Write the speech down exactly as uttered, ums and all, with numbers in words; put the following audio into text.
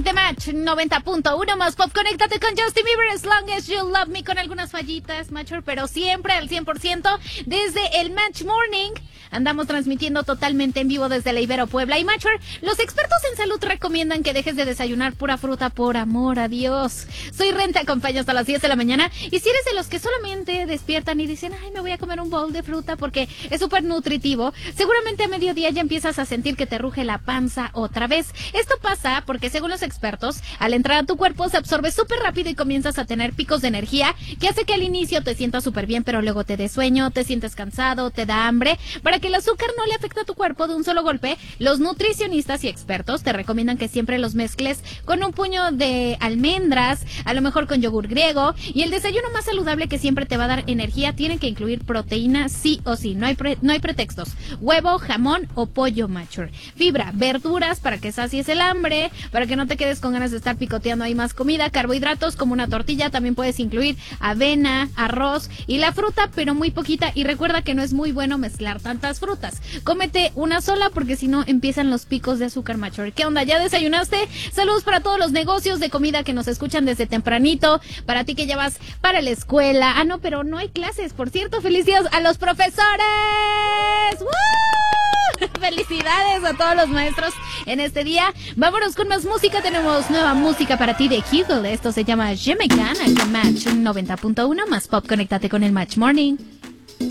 Morning de Match noventa punto uno más pop. Conéctate con Justin Bieber, As Long As You Love Me, con algunas fallitas, Matcher, pero siempre al cien por ciento desde el Match Morning. Andamos transmitiendo totalmente en vivo desde la Ibero Puebla. Y Matcher, los expertos en salud recomiendan que dejes de desayunar pura fruta, por amor a Dios. Soy Ren, te acompaño hasta las diez de la mañana. Y si eres de los que solamente despiertan y dicen, ay, me voy a comer un bowl de fruta porque es súper nutritivo, seguramente a mediodía ya empiezas a sentir que te ruge la panza otra vez. Esto pasa porque, según los expertos, al entrar a tu cuerpo se absorbe súper rápido y comienzas a tener picos de energía que hace que al inicio te sientas súper bien, pero luego te dé sueño, te sientes cansado, te da hambre. Para que el azúcar no le afecte a tu cuerpo de un solo golpe, los nutricionistas y expertos te recomiendan que siempre los mezcles con un puño de almendras, a lo mejor con yogur griego, y el desayuno más saludable que siempre te va a dar energía tiene que incluir proteína sí o sí, no hay pre- no hay pretextos, huevo, jamón o pollo, Matcher, fibra, verduras para que sacies el hambre, para que no te quedes con ganas de estar picoteando ahí más comida, carbohidratos como una tortilla, también puedes incluir avena, arroz y la fruta, pero muy poquita, y recuerda que no es muy bueno mezclar tantas frutas. Cómete una sola porque si no empiezan los picos de azúcar, Matcher. ¿Qué onda? ¿Ya desayunaste? Saludos para todos los negocios de comida que nos escuchan desde tempranito, para ti que ya vas para la escuela. Ah, no, pero no hay clases, por cierto. Felicidades a los profesores. ¡Woo! Felicidades a todos los maestros en este día. Vámonos con más música. Tenemos nueva música para ti de Hugel. Esto se llama Jamaican, aquí en Match noventa punto uno más pop. Conéctate con el Match Morning.